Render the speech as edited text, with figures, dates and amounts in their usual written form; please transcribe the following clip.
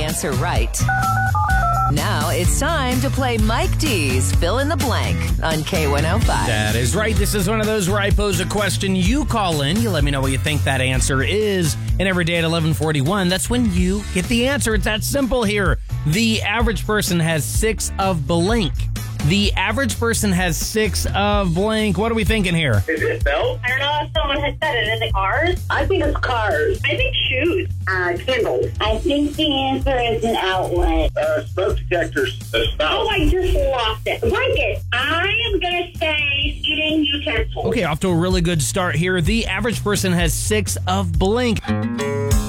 answer right. Now it's time to play Mike D's Fill in the Blank on K105. That is right. This is one of those where I pose a question. You call in. You let me know what you think that answer is. And every day at 11:41, that's when you get the answer. It's that simple here. The average person has 6 of blank. The average person has 6 of blank. What are we thinking here? Is it belt? I don't know if someone has said it. Is it cars? I think it's cars. I think shoes. Candles. I think the answer is an outlet. Smoke detectors. Oh, I just lost it. Blanket. I am going to say eating utensils. Okay, off to a really good start here. The average person has 6 of blank.